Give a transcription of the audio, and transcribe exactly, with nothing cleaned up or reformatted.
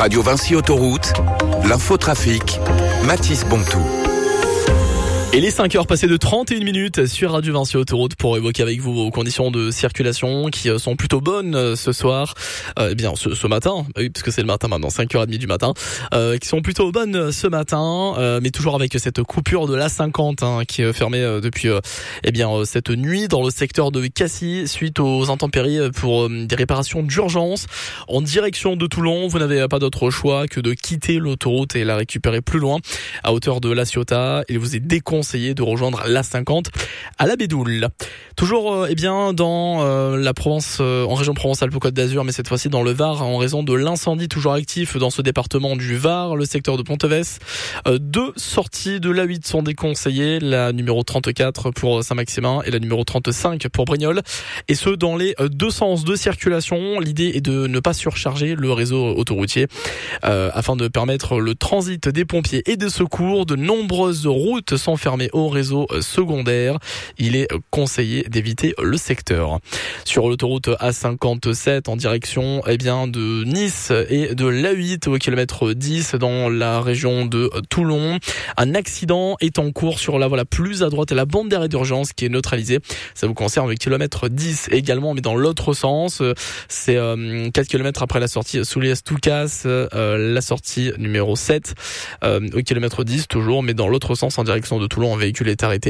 Radio Vinci Autoroute, l'infotrafic, Mathis Bontou. Et les cinq heures passées de trente et une minutes sur Radio Vinci Autoroute pour évoquer avec vous vos conditions de circulation qui sont plutôt bonnes ce soir, euh, eh bien ce, ce matin, oui, parce que c'est le matin maintenant, cinq heures trente du matin, euh, qui sont plutôt bonnes ce matin, euh, mais toujours avec cette coupure de l'A cinquante hein, qui est fermée euh, depuis euh, eh bien euh, cette nuit dans le secteur de Cassis suite aux intempéries pour euh, des réparations d'urgence en direction de Toulon. Vous n'avez pas d'autre choix que de quitter l'autoroute et la récupérer plus loin à hauteur de La Ciotat. Il vous est déconseillé conseiller de rejoindre l'A cinquante à la Bédoule. Toujours euh, eh bien dans euh, la Provence, euh, en région Provence-Alpes-Côte d'Azur, mais cette fois-ci dans le Var, en raison de l'incendie toujours actif dans ce département du Var, le secteur de Ponteves. Euh, deux sorties de l'A huit sont déconseillées, la numéro trente-quatre pour Saint-Maximin et la numéro trente-cinq pour Brignoles, et ce dans les deux sens de circulation. L'idée est de ne pas surcharger le réseau autoroutier euh, afin de permettre le transit des pompiers et des secours. De nombreuses routes sont fermées au réseau secondaire. Il est conseillé d'éviter le secteur. Sur l'autoroute A cinquante-sept en direction eh bien de Nice et de l'A huit au kilomètre dix dans la région de Toulon, un accident est en cours sur la voie la plus à droite et la bande d'arrêt d'urgence qui est neutralisée. Ça vous concerne le kilomètre dix également, mais dans l'autre sens. C'est euh, quatre kilomètres après la sortie Souliès-Toucas, euh, la sortie numéro sept euh, au kilomètre dix toujours, mais dans l'autre sens en direction de Toulon. Un véhicule est arrêté